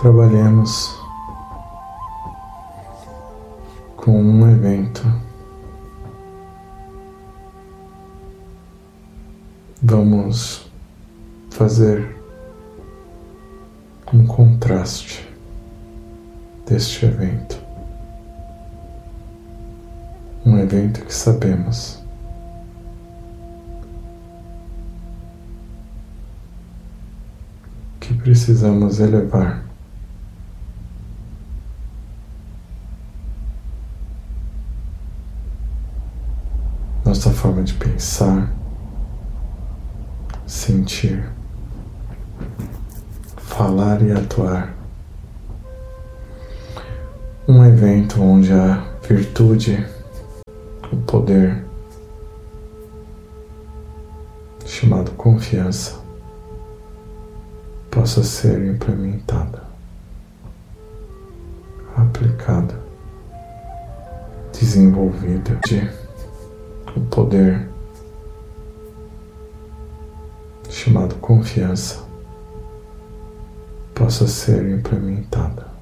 trabalhemos com um evento. Vamos fazer um contraste deste evento. Um evento que sabemos que precisamos elevar nossa forma de pensar, sentir, falar e atuar. Um evento onde a virtude, o poder, chamado confiança, possa ser implementada, aplicada, desenvolvida. O poder, chamado confiança, possa ser implementada,